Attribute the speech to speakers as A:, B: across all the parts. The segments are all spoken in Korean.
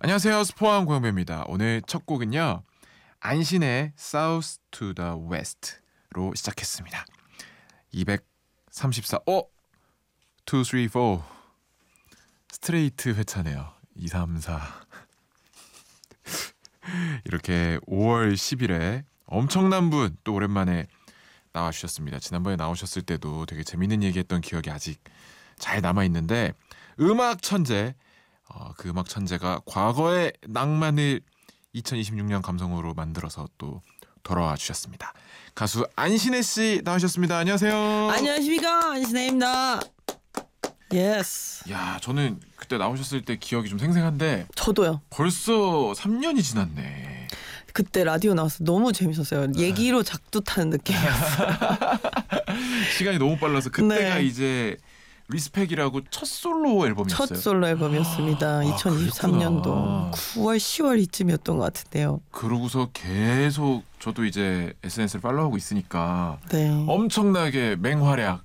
A: 안녕하세요. 스포한 고영배입니다. 오늘 첫 곡은요. 안신의 South to the West로 시작했습니다. 234 2, 3, 4 스트레이트 회차네요. 2, 3, 4 이렇게 5월 10일에 엄청난 분 또 오랜만에 나와주셨습니다. 지난번에 나오셨을 때도 되게 재밌는 얘기했던 기억이 아직 잘 남아있는데 음악 천재 그 음악 천재가 과거의 낭만을 2026년 감성으로 만들어서 또 돌아와 주셨습니다. 가수 안신혜 씨 나오셨습니다. 안녕하세요.
B: 안녕하십니까, 안신혜입니다. 예스.
A: 야, 저는 그때 나오셨을 때 기억이 좀 생생한데
B: 저도요.
A: 벌써 3년이 지났네.
B: 그때 라디오 나와서 너무 재밌었어요. 얘기로 작두 타는 느낌이었어요.
A: 시간이 너무 빨라서 그때가
B: 네.
A: 이제 리스펙이라고 첫 솔로 앨범이었어요.
B: 첫 솔로 앨범이었습니다. 2023년도
A: 그랬구나.
B: 9월, 10월 이쯤이었던 것 같은데요.
A: 그러고서 계속 저도 이제 SNS를 팔로우하고 있으니까
B: 네.
A: 엄청나게 맹활약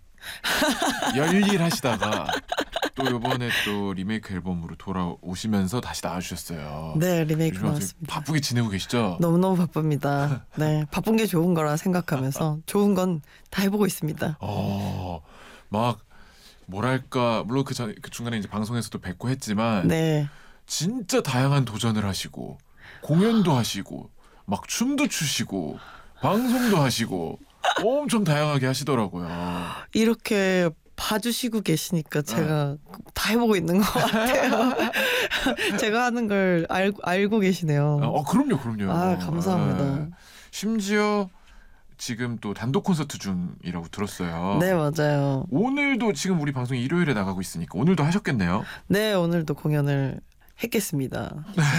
A: 열일하시다가 또 이번에 또 리메이크 앨범으로 돌아오시면서 다시 나와주셨어요.
B: 네, 리메이크
A: 요즘 아주
B: 나왔습니다.
A: 바쁘게 지내고 계시죠?
B: 너무너무 바쁩니다. 네, 바쁜 게 좋은 거라 생각하면서 좋은 건 다 해보고 있습니다.
A: 막 뭐랄까 물론 그 중간에 이제 방송에서도 뵙고 했지만
B: 네.
A: 진짜 다양한 도전을 하시고 공연도 하시고 막 춤도 추시고 방송도 하시고 엄청 다양하게 하시더라고요.
B: 이렇게 봐주시고 계시니까 제가 다 해보고 있는 것 같아요. 제가 하는 걸 알고 계시네요.
A: 그럼요.
B: 아, 감사합니다.
A: 심지어 지금 또 단독 콘서트 중이라고 들었어요.
B: 네, 맞아요.
A: 오늘도 지금 우리 방송이 일요일에 나가고 있으니까 오늘도 하셨겠네요.
B: 네, 오늘도 공연을 했겠습니다.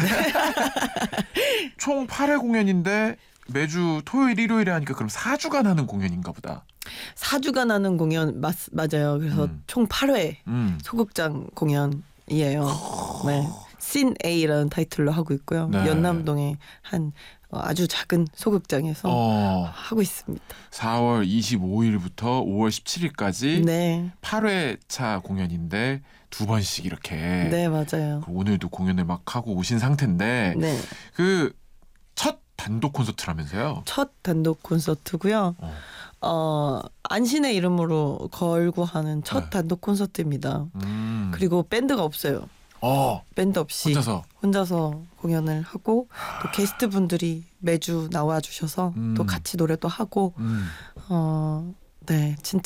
A: 총 8회 공연인데 매주 토요일, 일요일에 하니까 그럼 4주간 하는 공연인가 보다.
B: 4주간 하는 공연 맞아요. 그래서 총 8회 소극장 공연이에요. 네. 씬 A라는 타이틀로 하고 있고요.
A: 네.
B: 연남동의 한 아주 작은 소극장에서 하고 있습니다.
A: 4월 25일부터 5월 17일까지
B: 네.
A: 8회차 공연인데 두 번씩 이렇게.
B: 네, 맞아요.
A: 오늘도 공연을 막 하고 오신 상태인데
B: 네.
A: 그 첫 단독 콘서트라면서요?
B: 첫 단독 콘서트고요. 안신의 이름으로 걸고 하는 첫
A: 네.
B: 단독 콘서트입니다.
A: 음.
B: 그리고 밴드가 없어요. 밴드 없이 혼자서 공연을 하고 또 게스트 분들이 매주 나와 주셔서 또 같이 노래도 하고 네, 진짜